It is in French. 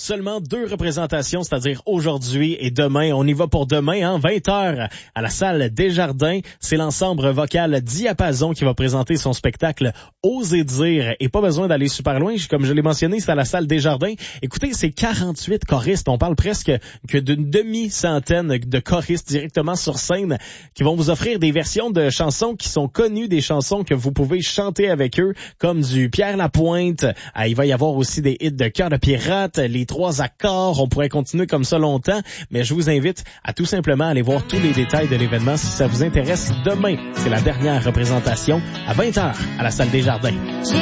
seulement 2 représentations, c'est-à-dire aujourd'hui et demain. On y va pour demain, 20h à la salle Desjardins. C'est l'ensemble vocal Diapason qui va présenter son spectacle Oser dire. Et pas besoin d'aller super loin, comme je l'ai mentionné, c'est à la salle Desjardins. Écoutez, c'est 48 choristes. On parle presque que d'une demi-centaine de choristes directement sur scène qui vont vous offrir des versions de chansons qui sont connues, des chansons que vous pouvez chanter avec eux, comme du Pierre Lapointe. Il va y avoir aussi des hits de Cœur de pirate, les 3 accords. On pourrait continuer comme ça longtemps, mais je vous invite à tout simplement aller voir tous les détails de l'événement si ça vous intéresse. Demain, c'est la dernière représentation à 20h à la salle Desjardins.